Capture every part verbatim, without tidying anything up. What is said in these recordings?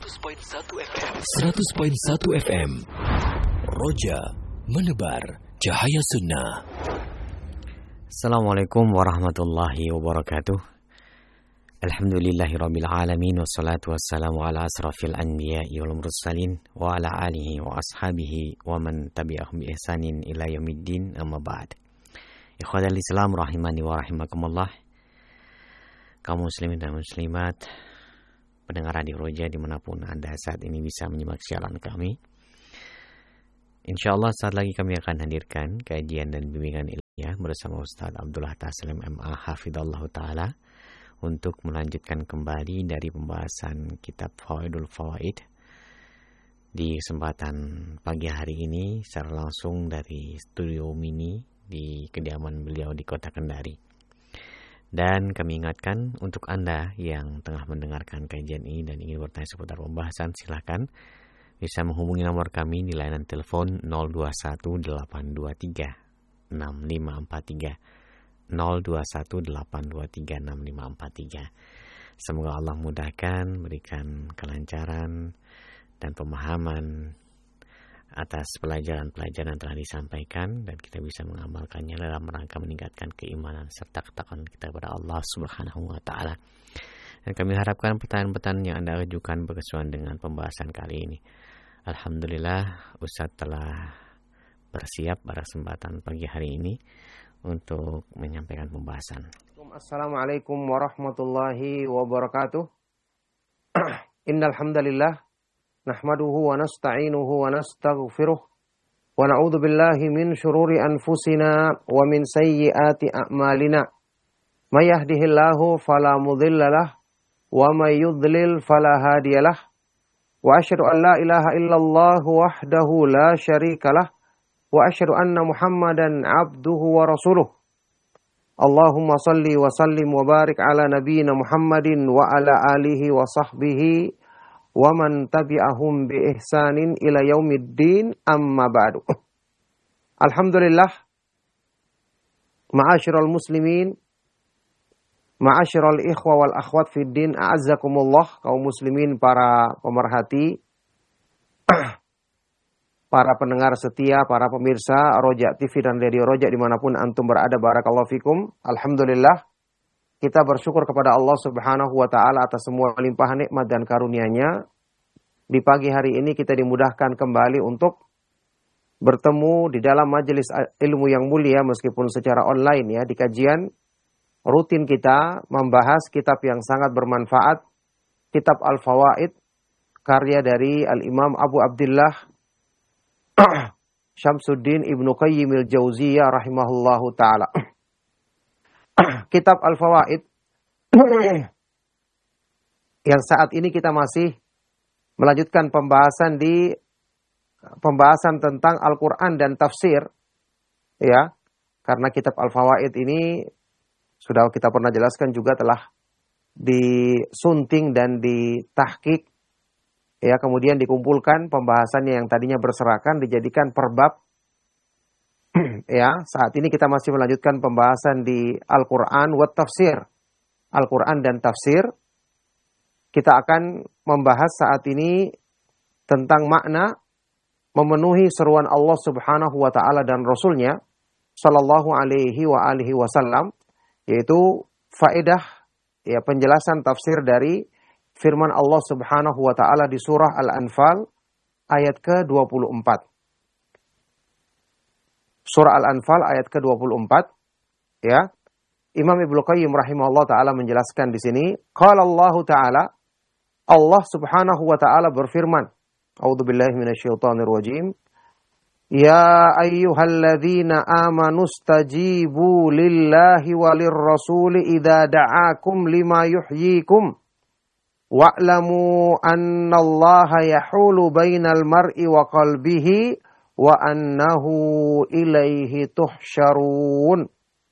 seratus koma satu F M. seratus koma satu F M. Roja menebar cahaya sunnah. Assalamualaikum warahmatullahi wabarakatuh. Alhamdulillahirabbil alamin wassalatu wassalamu ala asrafil anbiya'i wal mursalin wa ala alihi wa ashabihi wa man tabi'ahum bi ihsanin ila yaumiddin, amma ba'd. Ikhwatal Islam rahimani wa rahimakumullah. Kaum muslimin dan muslimat, pendengar Radio Roja dimanapun Anda saat ini bisa menyimak siaran kami. InsyaAllah saat lagi kami akan hadirkan kajian dan bimbingan ilmiah bersama Ustaz Abdullah Taslim M A Hafidhallahu Ta'ala untuk melanjutkan kembali dari pembahasan kitab Fawaidul Fawaid di kesempatan pagi hari ini secara langsung dari studio mini di kediaman beliau di Kota Kendari. Dan kami ingatkan untuk Anda yang tengah mendengarkan kajian ini dan ingin bertanya seputar pembahasan, silakan bisa menghubungi nomor kami di layanan telepon nol dua satu delapan dua tiga enam lima empat tiga nol dua satu delapan dua tiga enam lima empat tiga. Semoga Allah mudahkan, berikan kelancaran dan pemahaman atas pelajaran-pelajaran yang telah disampaikan dan kita bisa mengamalkannya dalam rangka meningkatkan keimanan serta ketakwaan kita kepada Allah Subhanahu wa taala. Dan kami harapkan pertanyaan-pertanyaan yang Anda ajukan berkesuaian dengan pembahasan kali ini. Alhamdulillah, Ustadz telah bersiap pada kesempatan pagi hari ini untuk menyampaikan pembahasan. Assalamualaikum warahmatullahi wabarakatuh. Innal hamdalillah nahmaduhu wa nasta'inuhu wa nastaghfiruh wa na'udzu billahi min syururi anfusina wa min sayyiati a'malina. May yahdihillahu fala mudilla lahu wa may yudlil fala hadiyalah. Wa asyhadu an la ilaha illallah wahdahu la syarikalah wa asyhadu anna Muhammadan abduhu wa rasuluh. Allahumma salli wa sallim wa barik ala nabiyyina Muhammadin wa ala alihi wa sahbihi wa man tabi'ahum bi ihsanin ila yaumiddin, amma ba'du. Alhamdulillah, ma'asyiral muslimin, ma'asyiral ikhwa wal akhwat fid din, a'azzakumullah, kaum muslimin, para pemerhati, para pendengar setia, para pemirsa Roja T V dan Radio Roja dimanapun antum berada, barakallahu fikum. Alhamdulillah, kita bersyukur kepada Allah Subhanahu wa ta'ala atas semua limpahan nikmat dan karunia-Nya. Di pagi hari ini kita dimudahkan kembali untuk bertemu di dalam majelis ilmu yang mulia meskipun secara online ya, di kajian rutin kita membahas kitab yang sangat bermanfaat, kitab Al-Fawaid, karya dari Al-Imam Abu Abdullah Syamsuddin Ibnu Qayyim al-Jauziyah rahimahullahu ta'ala. Kitab Al-Fawaid yang saat ini kita masih melanjutkan pembahasan di pembahasan tentang Al-Quran dan tafsir ya, karena kitab Al-Fawaid ini sudah kita pernah jelaskan juga telah disunting dan ditahqiq ya, kemudian dikumpulkan pembahasannya yang tadinya berserakan dijadikan per bab. Ya, saat ini kita masih melanjutkan pembahasan di Al-Quran wa tafsir. Al-Quran dan tafsir. Kita akan membahas saat ini tentang makna memenuhi seruan Allah Subhanahu wa taala dan Rasulnya sallallahu alaihi wa alihi wasallam, yaitu faedah ya, penjelasan tafsir dari firman Allah Subhanahu wa taala di surah Al-Anfal ayat ke dua puluh empat. Surah Al-Anfal ayat ke dua puluh empat ya. Imam Ibnu Qayyim rahimahullah taala menjelaskan di sini, qala Allah taala, Allah Subhanahu wa taala berfirman, a'udzubillahi minasyaitonir rajim, ya ayyuhalladzina amanu stajibu lillahi walir rasuli idza da'akum lima yuhyikum wa'lamu annallaha yahulu bainal mar'i wa qalbihi wa annahu ilaihi tuhsyarun.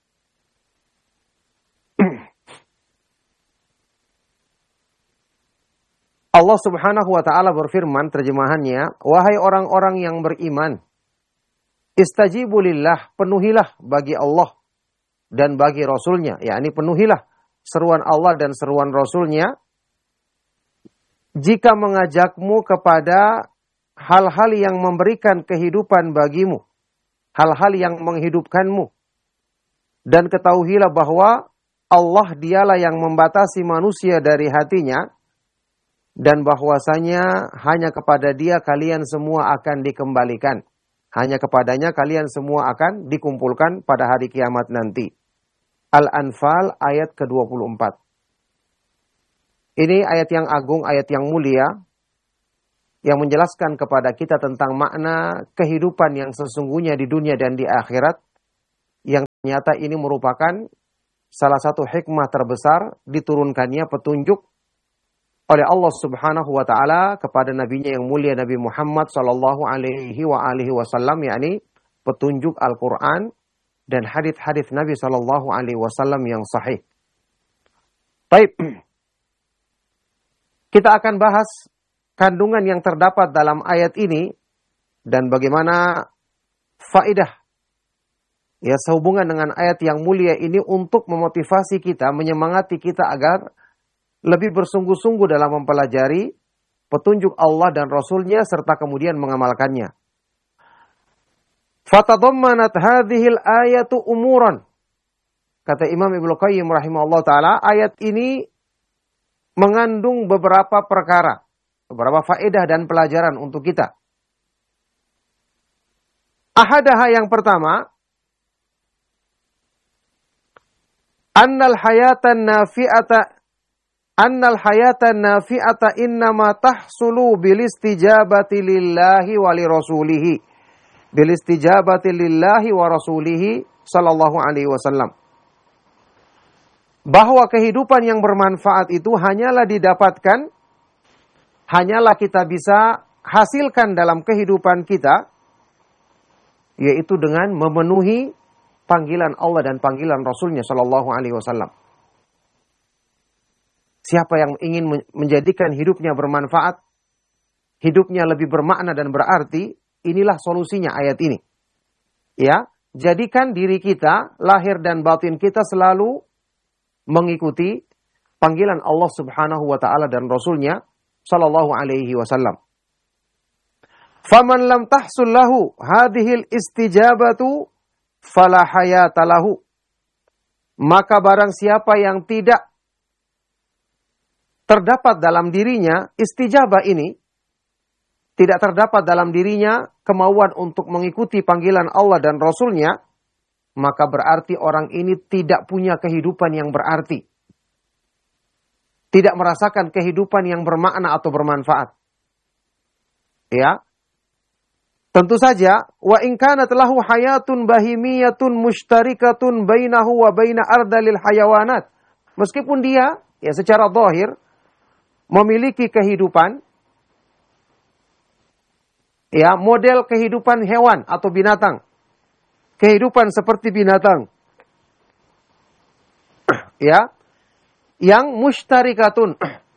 Allah Subhanahu wa taala berfirman, terjemahannya, wahai orang-orang yang beriman, istajibu lillah, penuhilah bagi Allah dan bagi Rasulnya, yakni penuhilah seruan Allah dan seruan Rasulnya jika mengajakmu kepada hal-hal yang memberikan kehidupan bagimu, hal-hal yang menghidupkanmu. Dan ketahuilah bahwa Allah dialah yang membatasi manusia dari hatinya, dan bahwasanya hanya kepada Dia kalian semua akan dikembalikan. Hanya kepadanya kalian semua akan dikumpulkan pada hari kiamat nanti. Al-Anfal ayat ke dua puluh empat. Ini ayat yang agung, ayat yang mulia, yang menjelaskan kepada kita tentang makna kehidupan yang sesungguhnya di dunia dan di akhirat, yang ternyata ini merupakan salah satu hikmah terbesar diturunkannya petunjuk oleh Allah Subhanahu wa taala kepada nabinya yang mulia Nabi Muhammad sallallahu alaihi wa alihi wasallam, yakni petunjuk Al-Qur'an dan hadis-hadis Nabi sallallahu alaihi wasallam yang sahih. Baik. Kita akan bahas kandungan yang terdapat dalam ayat ini dan bagaimana faedah ya sehubungan dengan ayat yang mulia ini untuk memotivasi kita, menyemangati kita agar lebih bersungguh-sungguh dalam mempelajari petunjuk Allah dan Rasul-Nya serta kemudian mengamalkannya. Fatadammanat hadhil ayatu umuran. Kata Imam Ibnu Qayyim rahimahullah ta'ala, ayat ini mengandung beberapa perkara, beberapa faedah dan pelajaran untuk kita. Ahadaha yang pertama, annal hayatan nafi'ata Annal hayatan nafi'ata innama tahsulu bil istijabati lillahi wa li rasulihi. Bil istijabati lillahi wa rasulihi sallallahu alaihi wasallam. Bahwa kehidupan yang bermanfaat itu hanyalah didapatkan, hanyalah kita bisa hasilkan dalam kehidupan kita, yaitu dengan memenuhi panggilan Allah dan panggilan Rasulnya sallallahu alaihi wasallam. Siapa yang ingin menjadikan hidupnya bermanfaat, hidupnya lebih bermakna dan berarti, inilah solusinya ayat ini. Ya, jadikan diri kita, lahir dan batin kita selalu mengikuti panggilan Allah Subhanahu wa taala dan Rasulnya sallallahu alaihi wasallam. Faman lam tahsul lahu hadhil istijabatu fala hayata lahu. Maka barang siapa yang tidak terdapat dalam dirinya istijabah ini, tidak terdapat dalam dirinya kemauan untuk mengikuti panggilan Allah dan Rasul-Nya, maka berarti orang ini tidak punya kehidupan yang berarti. Tidak merasakan kehidupan yang bermakna atau bermanfaat. Ya. Tentu saja, wa in kanat lahu hayatun bahimiyatun mushtarikatun bainahu wa baina ardalil hayawanat. Meskipun dia, ya secara zahir, memiliki kehidupan, ya model kehidupan hewan atau binatang, kehidupan seperti binatang, ya, yang mushtarikatun,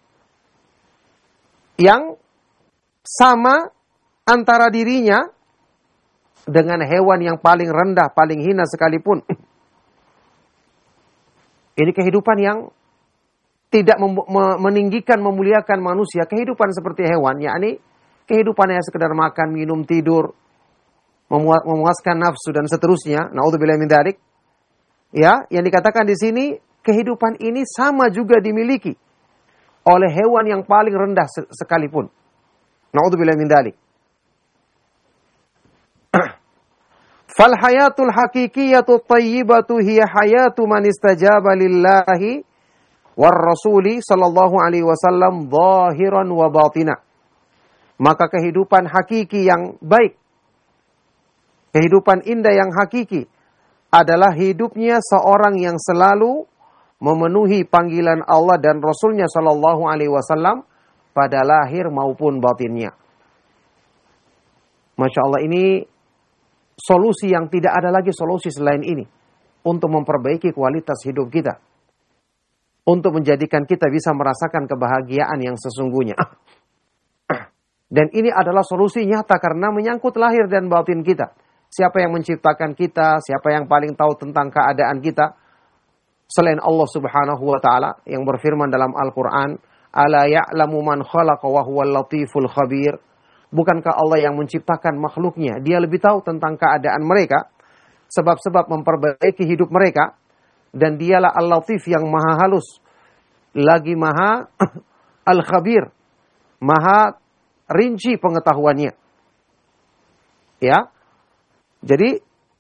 yang sama antara dirinya dengan hewan yang paling rendah, paling hina sekalipun. Ini kehidupan yang tidak meninggikan, memuliakan manusia, kehidupan seperti hewan, yakni kehidupannya sekedar makan, minum, tidur, memuaskan nafsu dan seterusnya. Naudzubillah min dzalik. Ya, yang dikatakan di sini kehidupan ini sama juga dimiliki oleh hewan yang paling rendah sekalipun. Naudzubillah min dzalik. Fal hayatul haqiqiyatu thayyibatu hiya hayatu man istajaba lillahi war rasuli sallallahu alaihi wasallam zahiran wa batina. Maka kehidupan hakiki yang baik, kehidupan indah yang hakiki adalah hidupnya seorang yang selalu memenuhi panggilan Allah dan Rasulnya sallallahu alaihi wasallam pada lahir maupun batinnya. Masya Allah, ini solusi yang tidak ada lagi solusi selain ini untuk memperbaiki kualitas hidup kita, untuk menjadikan kita bisa merasakan kebahagiaan yang sesungguhnya. Dan ini adalah solusi nyata karena menyangkut lahir dan batin kita. Siapa yang menciptakan kita, siapa yang paling tahu tentang keadaan kita selain Allah Subhanahu wa taala yang berfirman dalam Al-Qur'an, Ala ya'lamu man khalaqa wa huwal latiful khabir. Bukankah Allah yang menciptakan makhluknya? Dia lebih tahu tentang keadaan mereka, sebab-sebab memperbaiki hidup mereka. Dan dialah Al-Latif yang maha halus, lagi maha Al-Khabir, maha rinci pengetahuannya. Ya. Jadi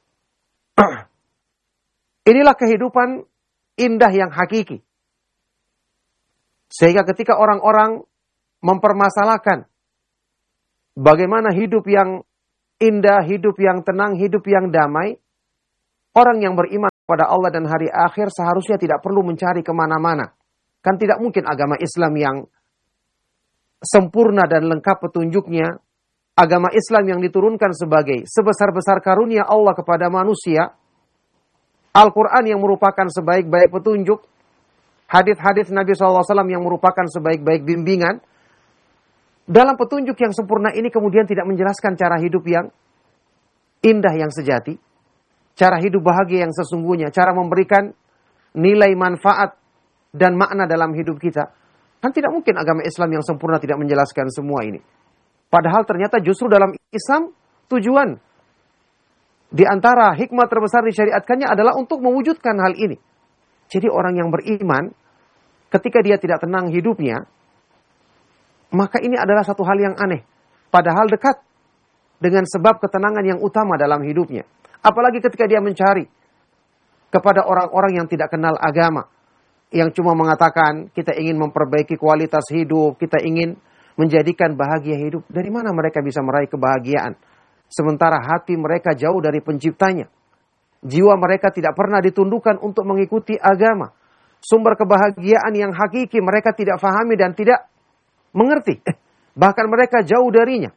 inilah kehidupan indah yang hakiki. Sehingga ketika orang-orang mempermasalahkan bagaimana hidup yang indah, hidup yang tenang, hidup yang damai, orang yang beriman pada Allah dan hari akhir seharusnya tidak perlu mencari kemana-mana. Kan tidak mungkin agama Islam yang sempurna dan lengkap petunjuknya, agama Islam yang diturunkan sebagai sebesar-besar karunia Allah kepada manusia, Al-Quran yang merupakan sebaik-baik petunjuk, hadis-hadis Nabi shallallahu alaihi wasallam yang merupakan sebaik-baik bimbingan, dalam petunjuk yang sempurna ini kemudian tidak menjelaskan cara hidup yang indah yang sejati, cara hidup bahagia yang sesungguhnya, cara memberikan nilai manfaat dan makna dalam hidup kita. Kan tidak mungkin agama Islam yang sempurna tidak menjelaskan semua ini. Padahal ternyata justru dalam Islam tujuan di antara hikmah terbesar disyariatkannya adalah untuk mewujudkan hal ini. Jadi orang yang beriman ketika dia tidak tenang hidupnya, maka ini adalah satu hal yang aneh. Padahal dekat dengan sebab ketenangan yang utama dalam hidupnya. Apalagi ketika dia mencari kepada orang-orang yang tidak kenal agama, yang cuma mengatakan kita ingin memperbaiki kualitas hidup, kita ingin menjadikan bahagia hidup. Dari mana mereka bisa meraih kebahagiaan? Sementara hati mereka jauh dari penciptanya. Jiwa mereka tidak pernah ditundukkan untuk mengikuti agama. Sumber kebahagiaan yang hakiki mereka tidak fahami dan tidak mengerti. Bahkan mereka jauh darinya.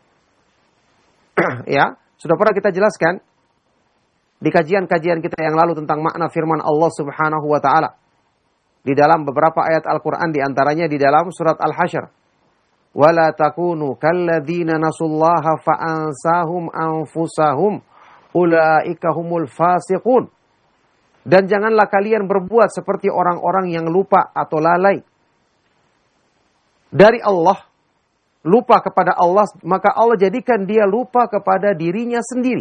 Ya, sudah pernah kita jelaskan di kajian-kajian kita yang lalu tentang makna firman Allah Subhanahu wa taala. Di dalam beberapa ayat Al-Qur'an, di antaranya di dalam surat Al-Hasyr. Wala takunu kalladzina nasullaha fa'ansahum anfusahum ulaika humul fasiqun. Dan janganlah kalian berbuat seperti orang-orang yang lupa atau lalai dari Allah, lupa kepada Allah, maka Allah jadikan dia lupa kepada dirinya sendiri.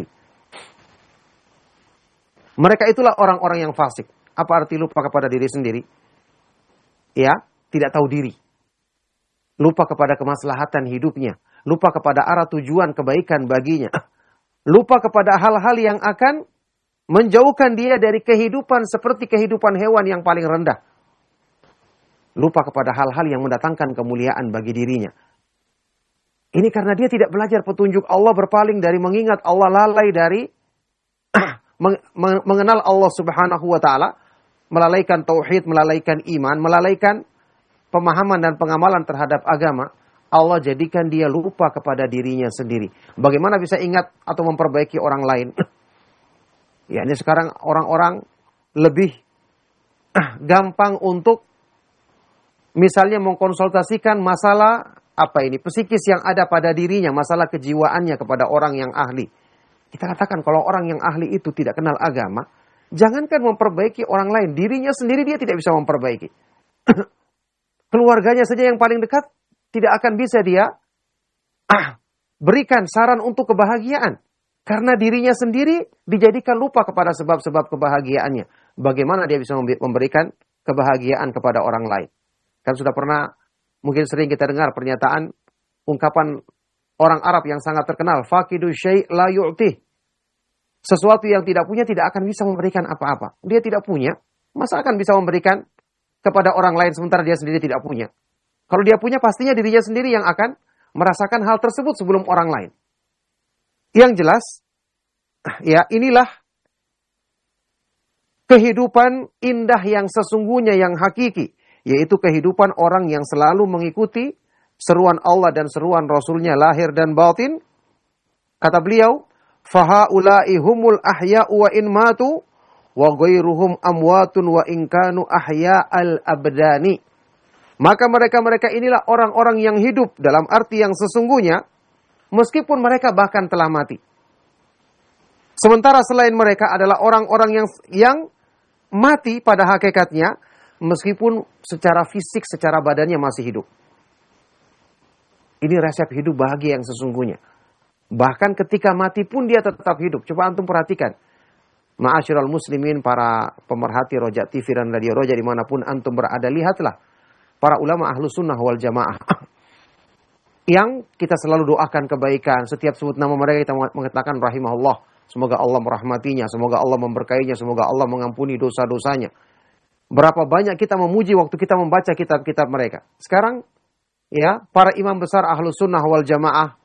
Mereka itulah orang-orang yang fasik. Apa arti lupa kepada diri sendiri? Ya, tidak tahu diri. Lupa kepada kemaslahatan hidupnya. Lupa kepada arah tujuan kebaikan baginya. Lupa kepada hal-hal yang akan menjauhkan dia dari kehidupan seperti kehidupan hewan yang paling rendah. Lupa kepada hal-hal yang mendatangkan kemuliaan bagi dirinya. Ini karena dia tidak belajar petunjuk Allah, berpaling dari mengingat Allah, lalai dari mengenal Allah Subhanahu wa taala, melalaikan tauhid, melalaikan iman, melalaikan pemahaman dan pengamalan terhadap agama. Allah jadikan dia lupa kepada dirinya sendiri. Bagaimana bisa ingat atau memperbaiki orang lain? Ya, ini sekarang orang-orang lebih gampang untuk misalnya mengkonsultasikan masalah apa ini psikis yang ada pada dirinya, masalah kejiwaannya kepada orang yang ahli. Kita katakan kalau orang yang ahli itu tidak kenal agama, jangankan memperbaiki orang lain, dirinya sendiri dia tidak bisa memperbaiki. Keluarganya saja yang paling dekat tidak akan bisa dia ah, berikan saran untuk kebahagiaan. Karena dirinya sendiri dijadikan lupa kepada sebab-sebab kebahagiaannya. Bagaimana dia bisa memberikan kebahagiaan kepada orang lain? Kan sudah pernah, mungkin sering kita dengar pernyataan, ungkapan orang Arab yang sangat terkenal, faqidu syai' la yu'tih. Sesuatu yang tidak punya tidak akan bisa memberikan apa-apa. Dia tidak punya, masa akan bisa memberikan kepada orang lain sementara dia sendiri tidak punya? Kalau dia punya, pastinya dirinya sendiri yang akan merasakan hal tersebut sebelum orang lain. Yang jelas, ya inilah kehidupan indah yang sesungguhnya, yang hakiki. Yaitu kehidupan orang yang selalu mengikuti seruan Allah dan seruan Rasulnya lahir dan batin. Kata beliau, fahaula'i humul ahya'u wa in matu wa ghairuhum amwatun wa in kanu ahya'al abdani. Maka mereka-mereka inilah orang-orang yang hidup dalam arti yang sesungguhnya, meskipun mereka bahkan telah mati. Sementara selain mereka adalah orang-orang yang yang mati pada hakikatnya, meskipun secara fisik, secara badannya masih hidup. Ini resep hidup bahagia yang sesungguhnya. Bahkan ketika mati pun dia tetap hidup. Coba antum perhatikan. Ma'asyiral muslimin, para pemerhati Roja T V dan Radio Roja dimanapun antum berada, lihatlah para ulama ahlu sunnah wal jamaah yang kita selalu doakan kebaikan. Setiap sebut nama mereka kita mengatakan rahimahullah. Semoga Allah merahmatinya, semoga Allah memberkainya, semoga Allah mengampuni dosa-dosanya. Berapa banyak kita memuji waktu kita membaca kitab-kitab mereka. Sekarang, ya, para imam besar ahlu sunnah wal jamaah,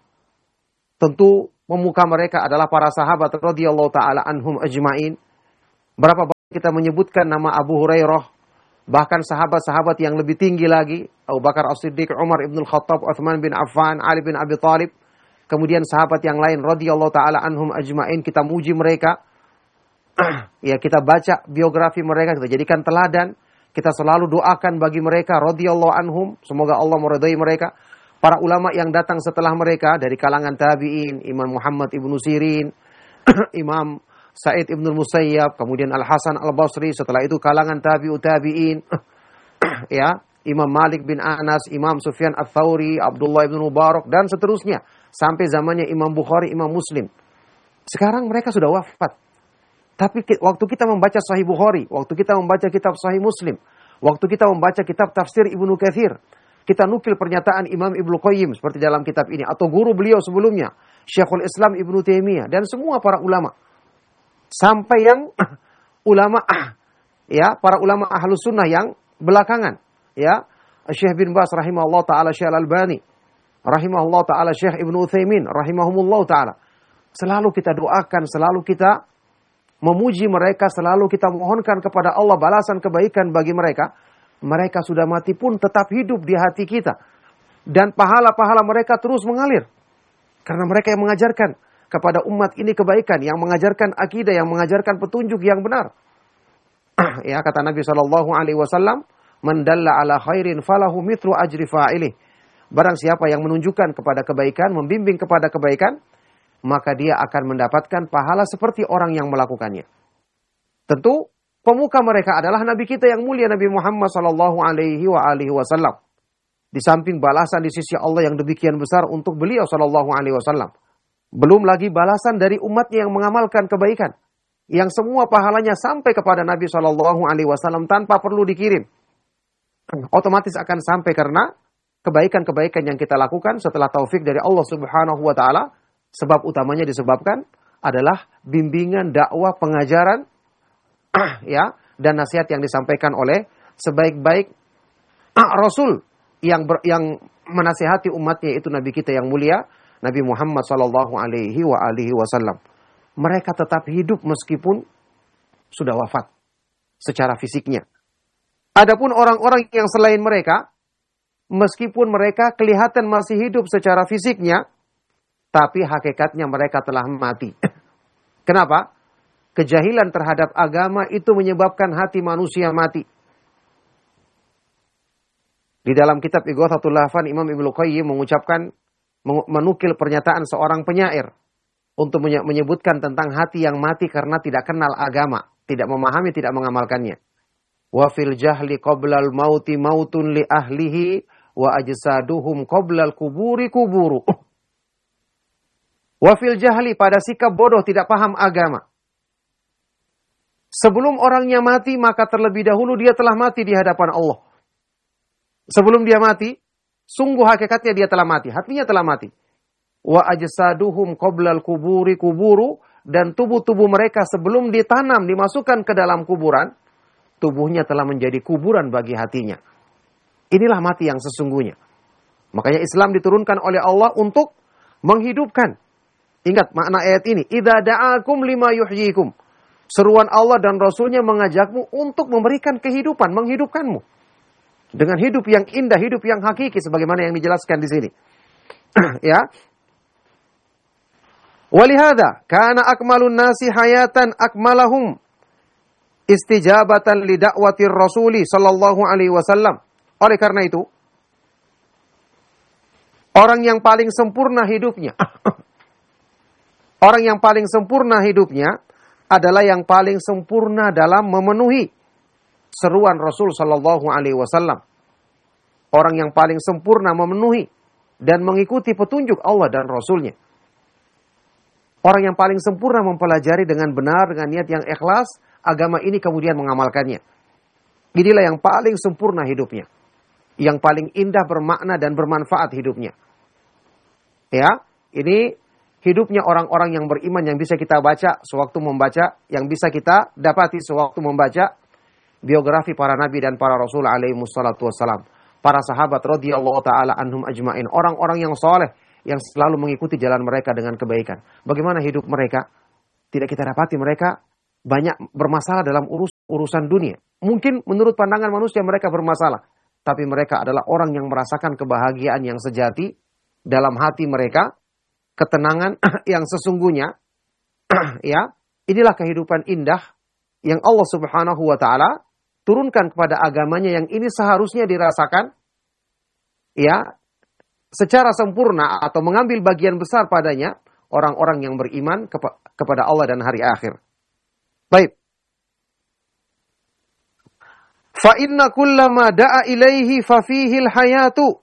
tentu pemuka mereka adalah para sahabat radhiyallahu taala anhum ajmain. Berapa banyak kita menyebutkan nama Abu Hurairah, bahkan sahabat-sahabat yang lebih tinggi lagi, Abu Bakar As-Siddiq, Umar ibn Khattab, Uthman bin Affan, Ali bin Abi Thalib, kemudian sahabat yang lain radhiyallahu taala anhum ajmain, kita muji mereka. Ya, kita baca biografi mereka, kita jadikan teladan, kita selalu doakan bagi mereka radhiyallahu anhum, semoga Allah meridai mereka. Para ulama yang datang setelah mereka dari kalangan tabi'in, Imam Muhammad ibnu Sirin, Imam Sa'id ibnu Musayyab, kemudian Al-Hasan Al-Basri, setelah itu kalangan tabi'ut tabi'in, ya, Imam Malik bin Anas, Imam Sufyan Ats-Tsauri, Abdullah ibnu Mubarak, dan seterusnya. Sampai zamannya Imam Bukhari, Imam Muslim. Sekarang mereka sudah wafat. Tapi waktu kita membaca Sahih Bukhari, waktu kita membaca kitab Sahih Muslim, waktu kita membaca kitab Tafsir Ibnu Katsir, kita nukil pernyataan Imam Ibnu Qayyim seperti dalam kitab ini, atau guru beliau sebelumnya, Syekhul Islam Ibnu Taimiyah, dan semua para ulama. Sampai yang ulama, ya, para ulama ahlus sunnah yang belakangan, ya, Syekh bin Baz rahimahullah ta'ala, Syekh Al-Albani rahimahullah ta'ala, Syekh Ibnu Utsaimin rahimahumullah ta'ala. Selalu kita doakan, selalu kita memuji mereka, selalu kita mohonkan kepada Allah balasan kebaikan bagi mereka. Mereka sudah mati pun tetap hidup di hati kita. Dan pahala-pahala mereka terus mengalir. Karena mereka yang mengajarkan kepada umat ini kebaikan, yang mengajarkan akidah, yang mengajarkan petunjuk yang benar. Ya, kata Nabi shallallahu alaihi wasallam, "Man dalla ala khairin falahu mithlu ajri fa'ilih." Barang siapa yang menunjukkan kepada kebaikan, membimbing kepada kebaikan, maka dia akan mendapatkan pahala seperti orang yang melakukannya. Tentu pemuka mereka adalah Nabi kita yang mulia, Nabi Muhammad sallallahu alaihi wa alihi wasallam. Di samping balasan di sisi Allah yang demikian besar untuk beliau sallallahu alaihi wasallam, belum lagi balasan dari umatnya yang mengamalkan kebaikan, yang semua pahalanya sampai kepada Nabi sallallahu alaihi wasallam tanpa perlu dikirim. Otomatis akan sampai karena kebaikan-kebaikan yang kita lakukan setelah taufik dari Allah Subhanahu wa taala. Sebab utamanya disebabkan adalah bimbingan, dakwah, pengajaran, ya, dan nasihat yang disampaikan oleh sebaik-baik ah, Rasul yang ber, yang menasihati umatnya, itu Nabi kita yang mulia, Nabi Muhammad sallallahu alaihi wa alihi wasallam. Mereka tetap hidup meskipun sudah wafat secara fisiknya. Adapun orang-orang yang selain mereka, meskipun mereka kelihatan masih hidup secara fisiknya, tapi hakikatnya mereka telah mati. Kenapa? Kejahilan terhadap agama itu menyebabkan hati manusia mati. Di dalam kitab Ighathatul Lahfan, Imam Ibnu Qayyim mengucapkan, menukil pernyataan seorang penyair untuk menyebutkan tentang hati yang mati karena tidak kenal agama, tidak memahami, tidak mengamalkannya. Wa fil jahli qoblal mauti mautun li ahlihi wa ajsaduhum qoblal kuburi kuburu. Wa fil jahli, pada sikap bodoh tidak paham agama. Sebelum orangnya mati, maka terlebih dahulu dia telah mati di hadapan Allah. Sebelum dia mati, sungguh hakikatnya dia telah mati, hatinya telah mati. Wa ajsaduhum qoblal kuburi kuburu, dan tubuh-tubuh mereka sebelum ditanam, dimasukkan ke dalam kuburan, tubuhnya telah menjadi kuburan bagi hatinya. Inilah mati yang sesungguhnya. Makanya Islam diturunkan oleh Allah untuk menghidupkan. Ingat makna ayat ini. Idza da'akum lima yuhyikum. Seruan Allah dan Rasulnya mengajakmu untuk memberikan kehidupan, menghidupkanmu. Dengan hidup yang indah, hidup yang hakiki, sebagaimana yang dijelaskan di sini. Ya. Walihada, kana akmalun nasi hayatan akmalahum istijabatan li da'watir Rasuli sallallahu alaihi wasallam. Oleh karena itu, orang yang paling sempurna hidupnya, orang yang paling sempurna hidupnya adalah yang paling sempurna dalam memenuhi seruan Rasul Shallallahu Alaihi Wasallam. Orang yang paling sempurna memenuhi dan mengikuti petunjuk Allah dan Rasulnya. Orang yang paling sempurna mempelajari dengan benar, dengan niat yang ikhlas, agama ini kemudian mengamalkannya. Inilah yang paling sempurna hidupnya. Yang paling indah, bermakna, dan bermanfaat hidupnya. Ya, ini hidupnya orang-orang yang beriman yang bisa kita baca sewaktu membaca, yang bisa kita dapati sewaktu membaca biografi para nabi dan para rasul alaihi wassalatu wassalam. Para sahabat radhiyallahu taala anhum ajmain, orang-orang yang soleh yang selalu mengikuti jalan mereka dengan kebaikan. Bagaimana hidup mereka? Tidak kita dapati mereka banyak bermasalah dalam urus urusan dunia. Mungkin menurut pandangan manusia mereka bermasalah, tapi mereka adalah orang yang merasakan kebahagiaan yang sejati dalam hati mereka, ketenangan yang sesungguhnya. Ya, inilah kehidupan indah yang Allah Subhanahu wa taala turunkan kepada agamanya, yang ini seharusnya dirasakan ya secara sempurna atau mengambil bagian besar padanya orang-orang yang beriman kepa- kepada Allah dan hari akhir. Baik. Fa inna kullama da'a ilaihi fa fihi al-hayatu.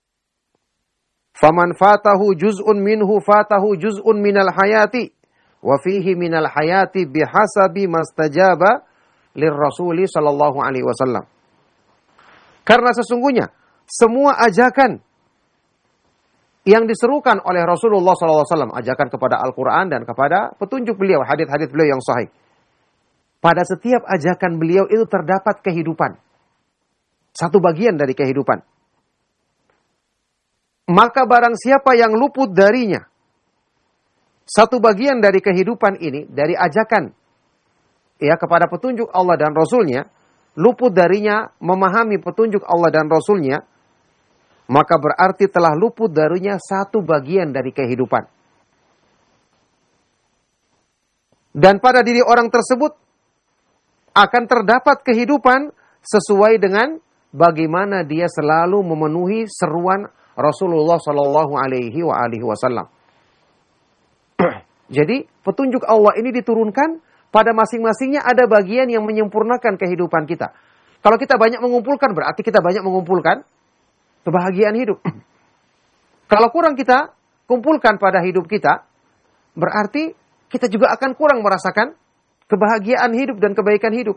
Faman fatahu juz'un minhu fatahu juz'un minal hayati wa fihi minal hayati bihasabi mastajaba lirrasuli sallallahu alaihi wasallam. Karena sesungguhnya semua ajakan yang diserukan oleh Rasulullah sallallahu alaihi wasallam, ajakan kepada Al-Quran dan kepada petunjuk beliau, hadits-hadits beliau yang sahih. Pada setiap ajakan beliau itu terdapat kehidupan. Satu bagian dari kehidupan. Maka barang siapa yang luput darinya satu bagian dari kehidupan ini, dari ajakan ya kepada petunjuk Allah dan Rasulnya, luput darinya memahami petunjuk Allah dan Rasulnya, maka berarti telah luput darinya satu bagian dari kehidupan. Dan pada diri orang tersebut akan terdapat kehidupan sesuai dengan bagaimana dia selalu memenuhi seruan Rasulullah Shallallahu Alaihi Wasallam. Jadi petunjuk Allah ini diturunkan pada masing-masingnya, ada bagian yang menyempurnakan kehidupan kita. Kalau kita banyak mengumpulkan, berarti kita banyak mengumpulkan kebahagiaan hidup. Kalau kurang kita kumpulkan pada hidup kita, berarti kita juga akan kurang merasakan kebahagiaan hidup dan kebaikan hidup.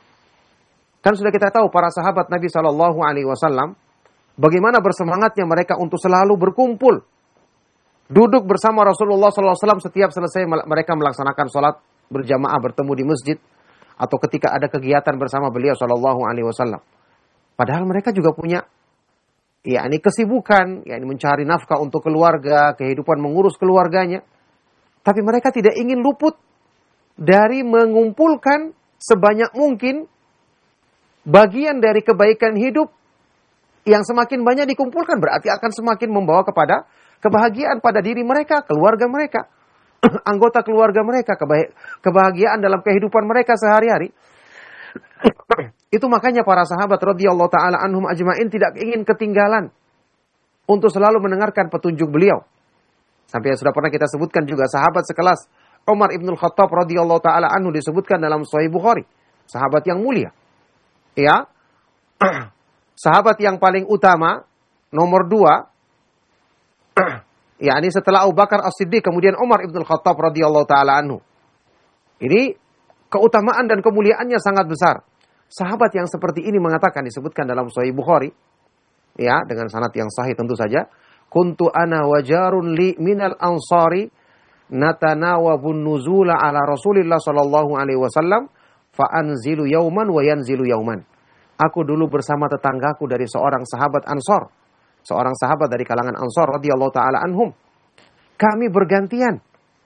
Kan sudah kita tahu para sahabat Nabi Shallallahu Alaihi Wasallam bagaimana bersemangatnya mereka untuk selalu berkumpul, duduk bersama Rasulullah Shallallahu Alaihi Wasallam setiap selesai mereka melaksanakan sholat berjamaah, bertemu di masjid, atau ketika ada kegiatan bersama beliau Shallallahu Alaihi Wasallam. Padahal mereka juga punya, ya ini kesibukan, ya ini mencari nafkah untuk keluarga, kehidupan mengurus keluarganya. Tapi mereka tidak ingin luput dari mengumpulkan sebanyak mungkin bagian dari kebaikan hidup. Yang semakin banyak dikumpulkan berarti akan semakin membawa kepada kebahagiaan pada diri mereka, keluarga mereka, anggota keluarga mereka, kebahagiaan dalam kehidupan mereka sehari-hari. Itu makanya para sahabat radhiyallahu taala anhum ajmain tidak ingin ketinggalan untuk selalu mendengarkan petunjuk beliau. Sampai yang sudah pernah kita sebutkan juga sahabat sekelas Umar ibnul Khattab radhiyallahu taala anhu disebutkan dalam Sahih Bukhari, sahabat yang mulia. Ya. Sahabat yang paling utama nomor dua, yakni setelah Abu Bakar As-Siddiq kemudian Umar ibnul Khattab radhiyallahu taala anhu. Ini keutamaan dan kemuliaannya sangat besar. Sahabat yang seperti ini mengatakan, disebutkan dalam Sahih Bukhari, ya dengan sanad yang sahih tentu saja, kuntu ana wajarun li minal ansari natanawabun nuzula ala Rasulillah sallallahu alaihi wasallam fa anzilu yauman wa yanzilu yauman. Aku dulu bersama tetanggaku dari seorang sahabat Ansor, seorang sahabat dari kalangan Ansor radhiyallahu taala anhum. Kami bergantian,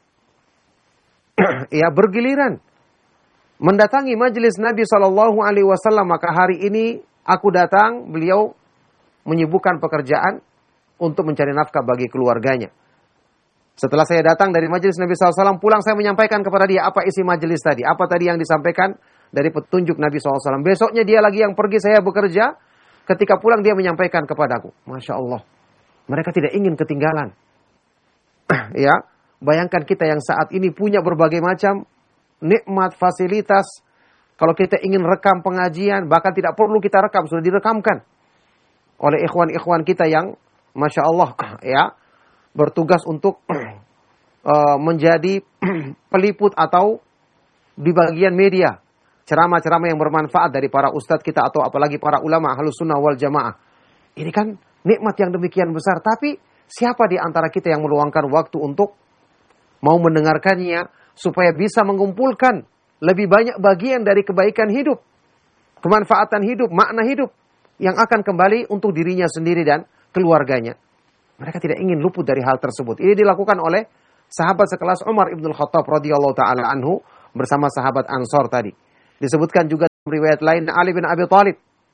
ya bergiliran mendatangi majelis Nabi sallallahu alaihi wasallam. Maka hari ini aku datang, beliau menyibukkan pekerjaan untuk mencari nafkah bagi keluarganya. Setelah saya datang dari majelis Nabi sallallahu alaihi wasallam, pulang saya menyampaikan kepada dia apa isi majelis tadi, apa tadi yang disampaikan dari petunjuk Nabi sallallahu alaihi wasallam. Besoknya dia lagi yang pergi, saya bekerja. Ketika pulang dia menyampaikan kepadaku. Masya Allah. Mereka tidak ingin ketinggalan. Ya, bayangkan kita yang saat ini punya berbagai macam nikmat, fasilitas, Kalau kita ingin rekam pengajian, bahkan tidak perlu kita rekam, sudah direkamkan oleh ikhwan-ikhwan kita yang Masya Allah ya bertugas untuk uh, menjadi peliput atau di bagian media ceramah-ceramah yang bermanfaat dari para ustadz kita atau apalagi para ulama ahlus sunnah wal jamaah. Ini kan nikmat yang demikian besar, tapi siapa di antara kita yang meluangkan waktu untuk mau mendengarkannya supaya bisa mengumpulkan lebih banyak bagian dari kebaikan hidup, kemanfaatan hidup, makna hidup yang akan kembali untuk dirinya sendiri dan keluarganya. Mereka tidak ingin luput dari hal tersebut. Ini dilakukan oleh sahabat sekelas Umar ibn Khattab radhiyallahu taala anhu bersama sahabat Ansor tadi. Disebutkan juga dalam riwayat lain Ali bin Abi Thalib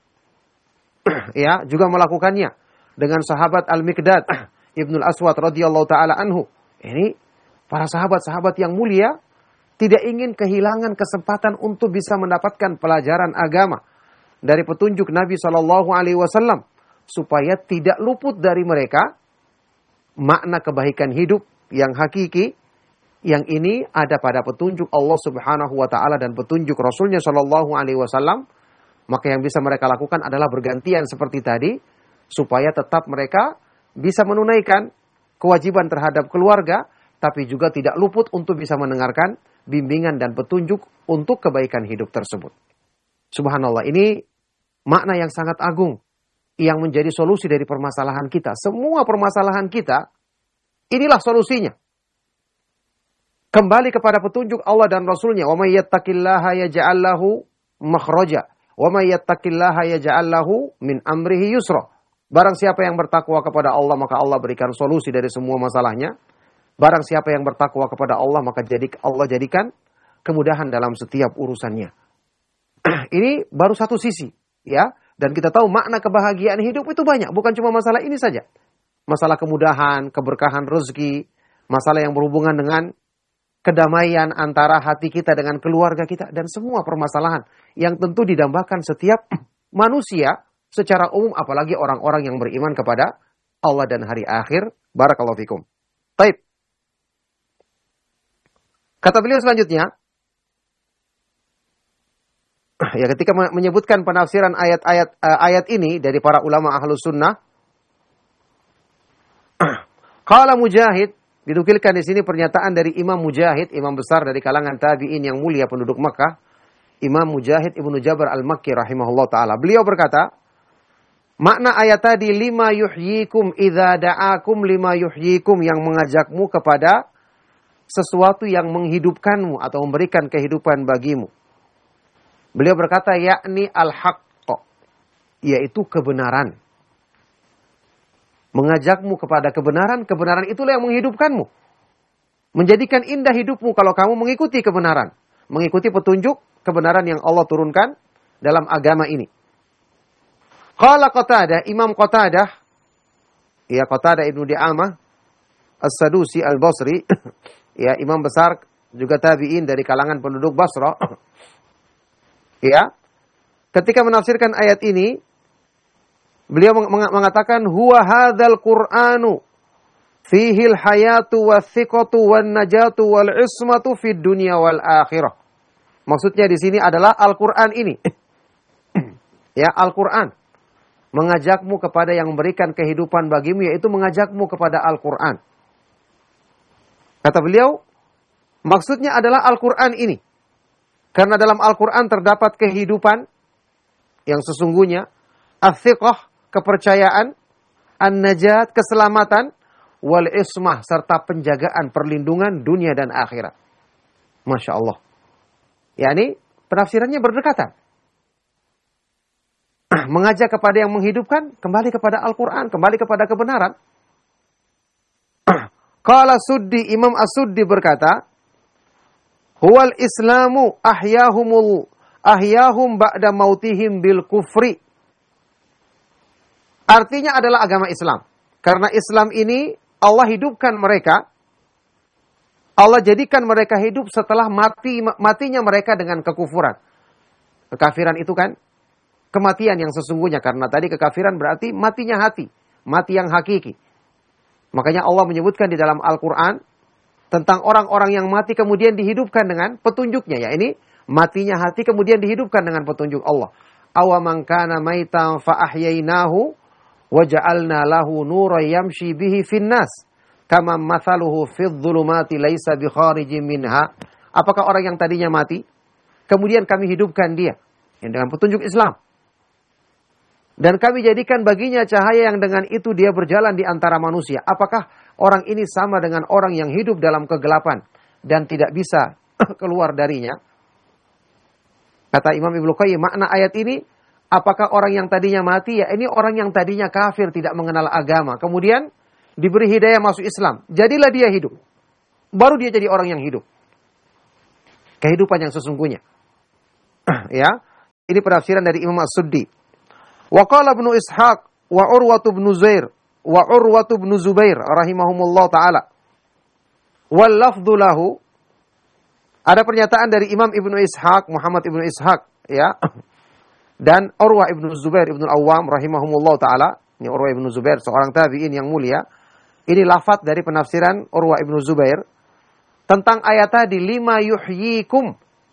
ya juga melakukannya dengan sahabat Al-Miqdad Ibnul Aswad radhiyallahu taala anhu. Ini para sahabat-sahabat yang mulia tidak ingin kehilangan kesempatan untuk bisa mendapatkan pelajaran agama dari petunjuk Nabi shallallahu alaihi wasallam supaya tidak luput dari mereka makna kebaikan hidup yang hakiki yang ini ada pada petunjuk Allah Subhanahu wa taala dan petunjuk Rasulnya shallallahu alaihi wasallam. Maka yang bisa mereka lakukan adalah bergantian seperti tadi supaya tetap mereka bisa menunaikan kewajiban terhadap keluarga tapi juga tidak luput untuk bisa mendengarkan bimbingan dan petunjuk untuk kebaikan hidup tersebut. Subhanallah, ini makna yang sangat agung yang menjadi solusi dari permasalahan kita. Semua permasalahan kita, inilah solusinya. Kembali kepada petunjuk Allah dan Rasulnya. Wa may yattaqillaha yaj'al lahu makhraja wa may yattaqillaha yaj'al lahu min amrihi yusra. Barang siapa yang bertakwa kepada Allah maka Allah berikan solusi dari semua masalahnya. Barang siapa yang bertakwa kepada Allah maka jadi Allah jadikan kemudahan dalam setiap urusannya. Ini baru satu sisi, ya. Dan kita tahu makna kebahagiaan hidup itu banyak, bukan cuma masalah ini saja. Masalah kemudahan, keberkahan rezeki, masalah yang berhubungan dengan kedamaian antara hati kita dengan keluarga kita dan semua permasalahan yang tentu didambakan setiap manusia secara umum apalagi orang-orang yang beriman kepada Allah dan hari akhir. Barakallahu fikum. Baik. Kata beliau selanjutnya, ya ketika menyebutkan penafsiran ayat-ayat uh, ayat ini dari para ulama ahlus sunnah, qala Mujahid, didukilkan di sini pernyataan dari Imam Mujahid, imam besar dari kalangan tabi'in yang mulia penduduk Makkah, Imam Mujahid Ibnu Jabr Al-Makki rahimahullah taala. Beliau berkata, makna ayat tadi lima yuhyikum idza da'akum lima yuhyikum yang mengajakmu kepada sesuatu yang menghidupkanmu atau memberikan kehidupan bagimu. Beliau berkata yakni al-haqq, yaitu kebenaran. Mengajakmu kepada kebenaran, kebenaran itulah yang menghidupkanmu. Menjadikan indah hidupmu kalau kamu mengikuti kebenaran. Mengikuti petunjuk kebenaran yang Allah turunkan dalam agama ini. Qala Qatadah, Imam Qatadah, ya Qatadah Ibnu Di'amah As-Sadusi Al-Basri, ya imam besar juga tabi'in dari kalangan penduduk Basra. Ya. Ketika menafsirkan ayat ini, beliau mengatakan huwa hadzal Qur'anu fihi al-hayatu was-siqatu wan-najatu wal-ismatu fid dunya wal akhirah. Maksudnya di sini adalah Al-Qur'an ini. Ya, Al-Qur'an mengajakmu kepada yang memberikan kehidupan bagimu, yaitu mengajakmu kepada Al-Qur'an. Kata beliau, maksudnya adalah Al-Qur'an ini. Karena dalam Al-Qur'an terdapat kehidupan yang sesungguhnya, as-siqah, kepercayaan, an-najat, keselamatan, wal-ismah, serta penjagaan, perlindungan dunia dan akhirat. Masya Allah. Yani, penafsirannya berdekatan. Mengajak kepada yang menghidupkan, kembali kepada Al-Quran, kembali kepada kebenaran. Qala Suddi, Imam As-Suddi berkata, huwal islamu ahyahumul ahyahum ba'da mautihim bil kufri. Artinya adalah agama Islam. Karena Islam ini Allah hidupkan mereka, Allah jadikan mereka hidup setelah mati matinya mereka dengan kekufuran. Kekafiran itu kan kematian yang sesungguhnya, karena tadi kekafiran berarti matinya hati, mati yang hakiki. Makanya Allah menyebutkan di dalam Al-Quran tentang orang-orang yang mati kemudian dihidupkan dengan petunjuknya. Ya ini Matinya hati kemudian dihidupkan dengan petunjuk Allah. Awaman kana maitan fa ahyainahu wa ja'alna lahu nuran yamshi bihi finnas kama mathaluhu fidh dhulumati laisa bi kharijin minha. Apakah orang yang tadinya mati kemudian kami hidupkan dia dengan petunjuk Islam, dan kami jadikan baginya cahaya yang dengan itu dia berjalan di antara manusia. Apakah orang ini sama dengan orang yang hidup dalam kegelapan dan tidak bisa keluar darinya? Kata Imam Ibnu Qayyim, makna ayat ini, apakah orang yang tadinya mati? Ya, ini orang yang tadinya kafir, tidak mengenal agama. Kemudian diberi hidayah masuk Islam. Jadilah dia hidup. Baru dia jadi orang yang hidup. Kehidupan yang sesungguhnya. Ya, ini penafsiran dari Imam As-Suddi. Wa qala Ibnu Ishaq wa Urwatu ibn Zubair wa Urwatu ibn Zubair rahimahumullah taala. Wal lafdhu lahu, ada pernyataan dari Imam Ibnu Ishaq, Muhammad Ibnu Ishaq, ya. Dan Urwah Ibnu Zubair Ibnu Awwam rahimahumullah taala. Ini Urwah Ibnu Zubair, seorang tabi'in yang mulia. Ini lafaz dari penafsiran Urwah Ibnu Zubair tentang ayat tadi, lima yuhyikum,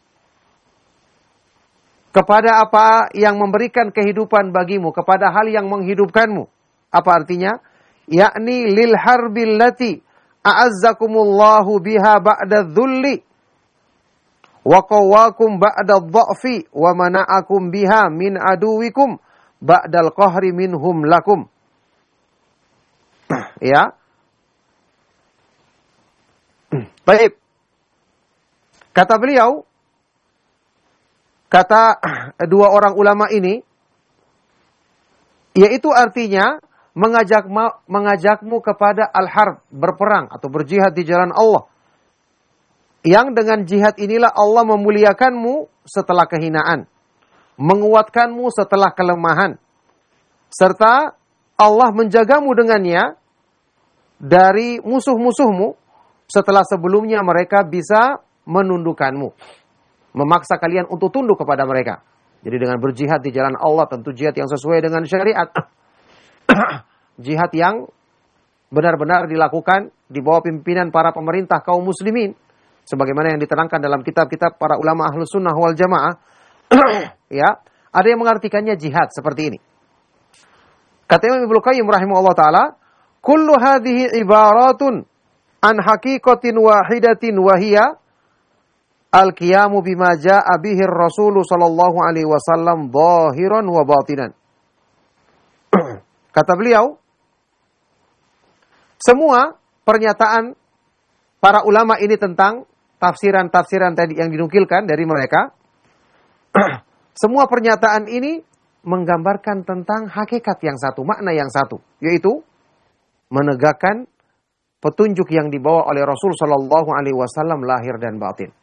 kepada apa yang memberikan kehidupan bagimu, kepada hal yang menghidupkanmu. Apa artinya? Yakni lil harbil lati a'azzakumullahu biha ba'da dhulli wa qawwakum ba'da dha'fi wa mana'akum biha min aduwikum ba'dal qahri minhum lakum. Ya. Baik. Kata beliau, kata dua orang ulama ini, yaitu artinya mengajak mengajakmu kepada al-harb, berperang atau berjihad di jalan Allah. Yang dengan jihad inilah Allah memuliakanmu setelah kehinaan, menguatkanmu setelah kelemahan, serta Allah menjagamu dengannya dari musuh-musuhmu setelah sebelumnya mereka bisa menundukkanmu, memaksa kalian untuk tunduk kepada mereka. Jadi dengan berjihad di jalan Allah, tentu jihad yang sesuai dengan syariat. Jihad yang benar-benar dilakukan di bawah pimpinan para pemerintah kaum muslimin, sebagaimana yang diterangkan dalam kitab-kitab para ulama Ahlus Sunnah wal Jamaah. Ya, ada yang mengartikannya jihad seperti ini. Kata Imam Ibnu Qayyim rahimahullah taala, kullu hadhihi ibaratun an haqiqatin wahidatin wa hiya al-qiyamu bima jaa'a bihi ar-rasul sallallahu alaihi wasallam zahiran wa batinan. Kata beliau, semua pernyataan para ulama ini tentang tafsiran-tafsiran tadi yang dinukilkan dari mereka, semua pernyataan ini menggambarkan tentang hakikat yang satu, makna yang satu, yaitu menegakkan petunjuk yang dibawa oleh Rasul Shallallahu Alaihi Wasallam lahir dan batin.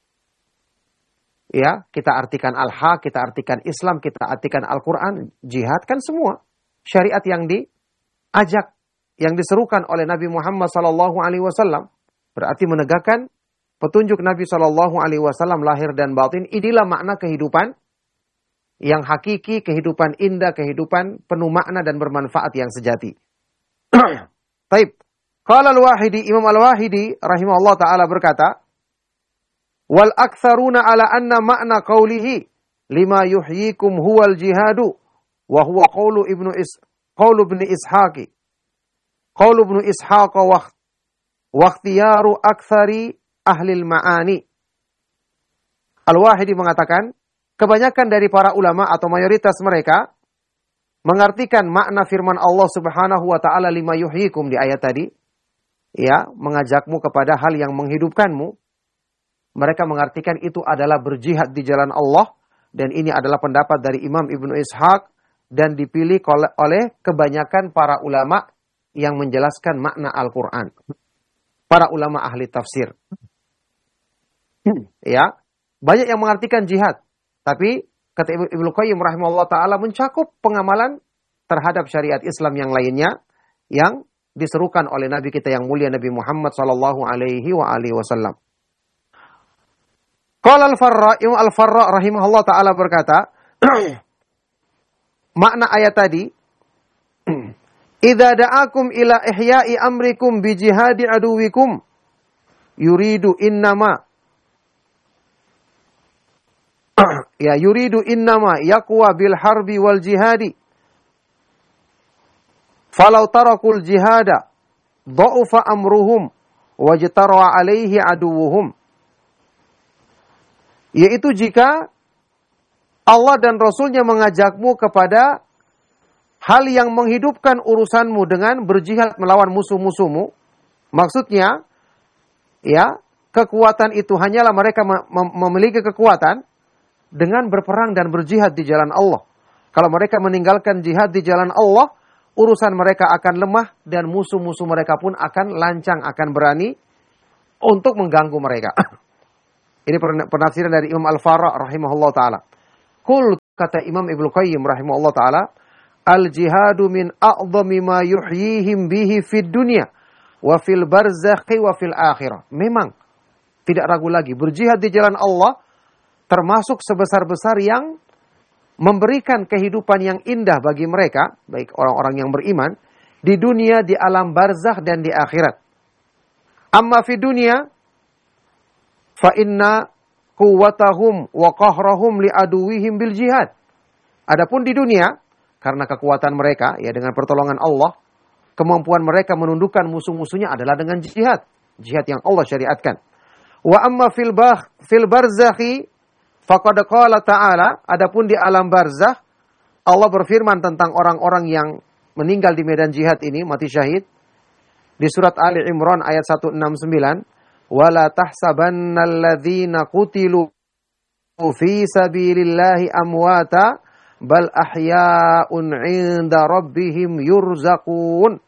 Ya, kita artikan al-haq, kita artikan Islam, kita artikan Al-Quran, jihad, kan semua syariat yang diajak, yang diserukan oleh Nabi Muhammad Shallallahu Alaihi Wasallam, berarti menegakkan petunjuk Nabi Shallallahu Alaihi Wasallam lahir dan batin. Inilah makna kehidupan yang hakiki, kehidupan indah, kehidupan penuh makna dan bermanfaat yang sejati. Taib. Qala al-Wahidi, Imam al-Wahidi rahimahullah ta'ala berkata, wal aktsaruna ala anna makna qawlihi lima yuhyikum huwal jihadu wa huwa qawlu ibnu is qawlu ibnu ishaqi qawlu ibnu ishaq wa wa ikhtiyaru aktsari ahli al-ma'ani. Al-Wahidi mengatakan, kebanyakan dari para ulama atau mayoritas mereka mengartikan makna firman Allah Subhanahu wa taala lima yuhyikum di ayat tadi, ya, mengajakmu kepada hal yang menghidupkanmu. Mereka mengartikan itu adalah berjihad di jalan Allah, dan ini adalah pendapat dari Imam Ibnu Ishaq dan dipilih oleh kebanyakan para ulama yang menjelaskan makna Al-Qur'an. Para ulama ahli tafsir. Ya, banyak yang mengartikan jihad, tapi kata Ibnu Qayyim rahimahullah taala mencakup pengamalan terhadap syariat Islam yang lainnya yang diserukan oleh Nabi kita yang mulia Nabi Muhammad sallallahu alaihi wa alihi wasallam. Qala al-Farra, Imam al-Farra rahimahullah taala berkata, makna ayat tadi, idza da'akum ila ihya'i amrikum bi jihadi aduwikum yuridu innama Ya, yuridu innama yaqwa bil harbi wal jihadi. Falau tarakul jihada dha'ufa amruhum wajtara alaihi aduwuhum. Yaitu jika Allah dan Rasulnya mengajakmu kepada hal yang menghidupkan urusanmu dengan berjihad melawan musuh-musuhmu. Maksudnya, ya, kekuatan itu hanyalah mereka mem- memiliki kekuatan dengan berperang dan berjihad di jalan Allah. Kalau mereka meninggalkan jihad di jalan Allah, urusan mereka akan lemah dan musuh-musuh mereka pun akan lancang, akan berani untuk mengganggu mereka. Ini penafsiran dari Imam Al-Farra rahimahullah ta'ala. Kul, kata Imam Ibnu Qayyim rahimahullah ta'ala, al-jihadu min a'zami ma yuhyihim bihi fid dunya wa fil barzakhi wa fil akhirah. Memang, tidak ragu lagi, berjihad di jalan Allah termasuk sebesar-besar yang memberikan kehidupan yang indah bagi mereka, baik orang-orang yang beriman, di dunia, di alam barzakh, dan di akhirat. Amma fi dunia, fa inna quwwatahum wa qahrahum li aduwihim bil jihad. Adapun di dunia, karena kekuatan mereka, ya dengan pertolongan Allah, kemampuan mereka menundukkan musuh-musuhnya adalah dengan jihad. Jihad yang Allah syariatkan. Wa amma fil bah fil barzakhi faqad qala ta'ala, adapun di alam barzakh Allah berfirman tentang orang-orang yang meninggal di medan jihad ini, mati syahid, di surat Ali Imran ayat seratus enam puluh sembilan, wala tahsabannal ladzina qutilu fi sabilillahi amwata bal ahya'un 'inda rabbihim yurzaqun.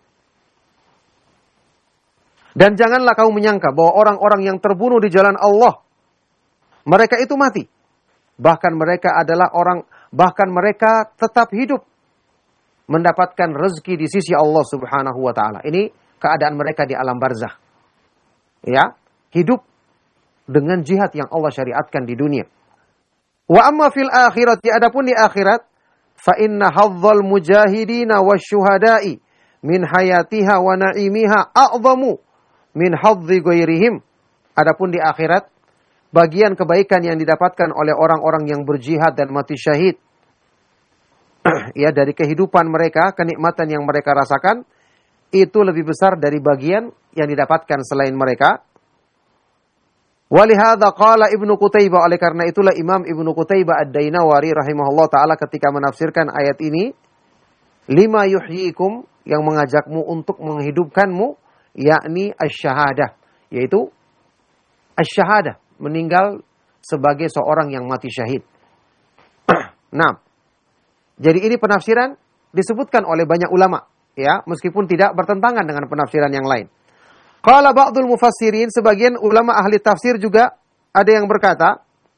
Dan janganlah kamu menyangka bahwa orang-orang yang terbunuh di jalan Allah, mereka itu mati. Bahkan mereka adalah orang, bahkan mereka tetap hidup, mendapatkan rezeki di sisi Allah Subhanahu wa ta'ala. Ini keadaan mereka di alam barzakh. Ya, hidup dengan jihad yang Allah syariatkan di dunia. Wa amma fil akhirati, adapun di akhirat, fa inna hadzal mujahidina wasyuhada'i min hayatiha wa na'imiha a'zamu min hadzi ghairihim. Adapun di akhirat, bagian kebaikan yang didapatkan oleh orang-orang yang berjihad dan mati syahid, ya, dari kehidupan mereka, kenikmatan yang mereka rasakan, itu lebih besar dari bagian yang didapatkan selain mereka. Walihada qala Ibnu Qutaibah, oleh karena itulah Imam Ibnu Qutaibah Ad-Dainawari rahimahullah ta'ala ketika menafsirkan ayat ini, lima yuhyikum, yang mengajakmu untuk menghidupkanmu, yakni asy-syahadah, yaitu asy-syahadah, meninggal sebagai seorang yang mati syahid. Nah, jadi ini penafsiran disebutkan oleh banyak ulama, ya, meskipun tidak bertentangan dengan penafsiran yang lain. Qala ba'dul mufassirin, sebagian ulama ahli tafsir juga ada yang berkata,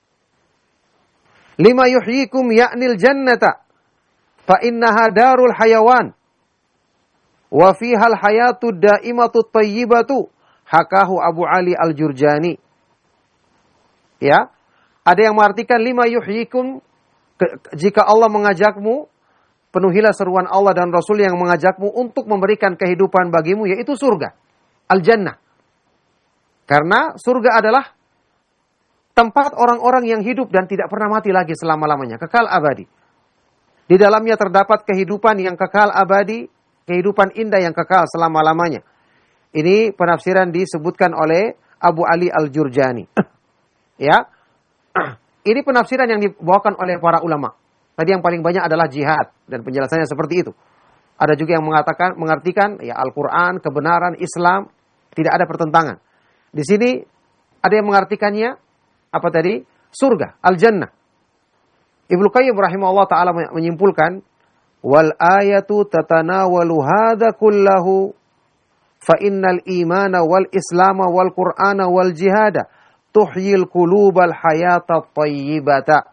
lima yuhyikum ya'nil jannata fa innaha darul hayawan wa fihal hayatud da'imatut tayyibatu, hakahu Abu Ali Al-Jurjani. Ya, ada yang mengartikan lima yuhyikum, jika Allah mengajakmu, penuhilah seruan Allah dan Rasul yang mengajakmu untuk memberikan kehidupan bagimu, yaitu surga, al-jannah. Karena surga adalah tempat orang-orang yang hidup dan tidak pernah mati lagi selama-lamanya, kekal abadi. Di dalamnya terdapat kehidupan yang kekal abadi, kehidupan indah yang kekal selama-lamanya. Ini penafsiran disebutkan oleh Abu Ali Al-Jurjani. Ya, ini penafsiran yang dibawakan oleh para ulama. Tadi yang paling banyak adalah jihad, dan penjelasannya seperti itu. Ada juga yang mengatakan, mengartikan ya Al-Quran, kebenaran, Islam, tidak ada pertentangan. Di sini ada yang mengartikannya apa tadi? Surga, al-jannah. Ibnu Qayyim rahimahullah ta'ala menyimpulkan, wal ayatu tatanawalu hadha kullahu fa innal imana wal islama wal qur'ana wal jihada tuhyil qulubal hayata tayyibata.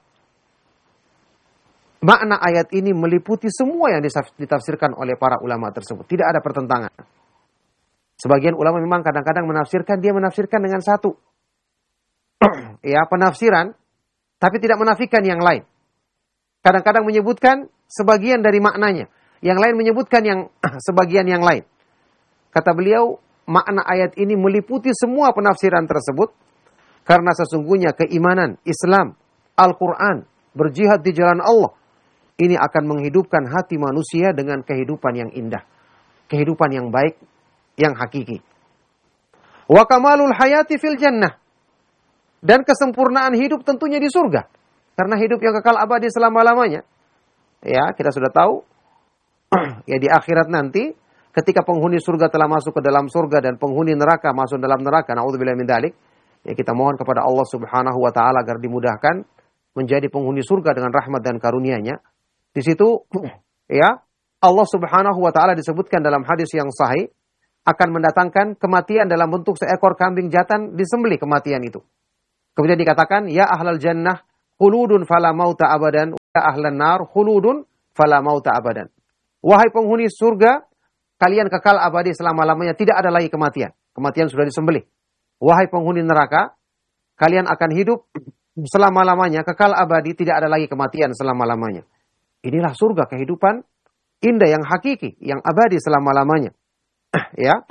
Makna ayat ini meliputi semua yang ditafsirkan oleh para ulama tersebut. Tidak ada pertentangan. Sebagian ulama memang kadang-kadang menafsirkan, dia menafsirkan dengan satu ya penafsiran, tapi tidak menafikan yang lain. Kadang-kadang menyebutkan sebagian dari maknanya, yang lain menyebutkan yang sebagian yang lain. Kata beliau, makna ayat ini meliputi semua penafsiran tersebut, karena sesungguhnya keimanan, Islam, Al-Quran, berjihad di jalan Allah. Ini akan menghidupkan hati manusia dengan kehidupan yang indah. Kehidupan yang baik, yang hakiki. Wa kamalul hayati fil jannah. Dan kesempurnaan hidup tentunya di surga. Karena hidup yang kekal abadi selama-lamanya. Ya, kita sudah tahu. Ya, di akhirat nanti, ketika penghuni surga telah masuk ke dalam surga dan penghuni neraka masuk dalam neraka, na'udzubillah min dzalik, ya kita mohon kepada Allah Subhanahu wa taala agar dimudahkan menjadi penghuni surga dengan rahmat dan karunia-Nya. Di situ ya, Allah Subhanahu wa taala disebutkan dalam hadis yang sahih akan mendatangkan kematian dalam bentuk seekor kambing jantan disembelih kematian itu. Kemudian dikatakan, ya ahlal jannah khuludun fala mauta abadan, ya ahlan nar khuludun fala mauta abadan. Wahai penghuni surga, kalian kekal abadi selama-lamanya, tidak ada lagi kematian. Kematian sudah disembelih. Wahai penghuni neraka, kalian akan hidup selama-lamanya, kekal abadi, tidak ada lagi kematian selama-lamanya. Inilah surga, kehidupan indah yang hakiki, yang abadi selama-lamanya. Ya.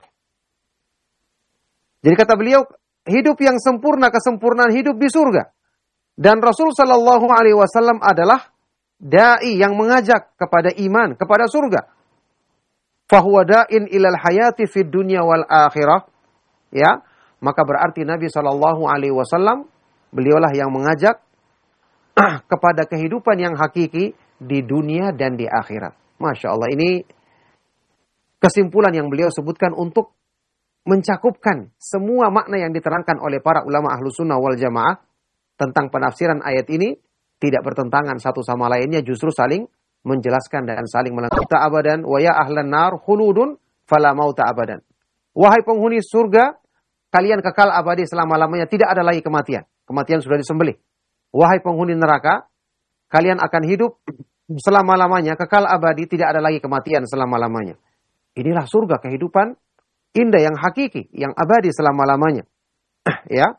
Jadi kata beliau, hidup yang sempurna, kesempurnaan hidup di surga. Dan Rasul Shallallahu Alaihi Wasallam adalah dai yang mengajak kepada iman, kepada surga. Fahuwa da'in ilal hayati fid dunya wal akhirah. Ya, maka berarti Nabi Shallallahu Alaihi Wasallam beliaulah yang mengajak kepada kehidupan yang hakiki di dunia dan di akhirat. Masya Allah, ini kesimpulan yang beliau sebutkan untuk mencakupkan semua makna yang diterangkan oleh para ulama ahlu sunnah wal jamaah tentang penafsiran ayat ini, tidak bertentangan satu sama lainnya, justru saling menjelaskan dan saling melengkapi. Abadan wa ya ahlan nar khuludun fala mauta abadan. Wahai penghuni surga, kalian kekal abadi selama-lamanya, tidak ada lagi kematian. Kematian sudah disembelih. Wahai penghuni neraka, kalian akan hidup selama-lamanya, kekal abadi, tidak ada lagi kematian selama-lamanya. Inilah surga, kehidupan indah yang hakiki, yang abadi selama-lamanya. Ya.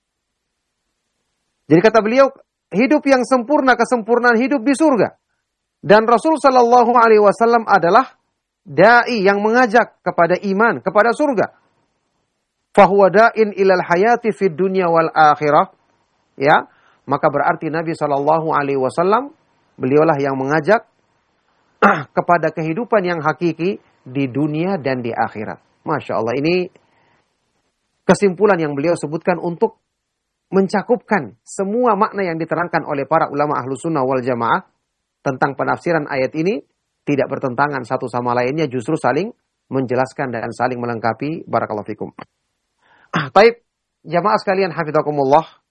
Jadi kata beliau, hidup yang sempurna, kesempurnaan hidup di surga. Dan Rasul Shallallahu Alaihi Wasallam adalah dai yang mengajak kepada iman, kepada surga. Fahuwa da'in ilal hayati fid dunya wal akhirah. Ya, maka berarti Nabi Shallallahu Alaihi Wasallam beliaulah yang mengajak kepada kehidupan yang hakiki di dunia dan di akhirat. Masya Allah, ini kesimpulan yang beliau sebutkan untuk mencakupkan semua makna yang diterangkan oleh para ulama ahlu sunnah wal jamaah tentang penafsiran ayat ini, tidak bertentangan satu sama lainnya, justru saling menjelaskan dan saling melengkapi. Barakallahu fikum. Taib, jamaah sekalian, hafizakumullah.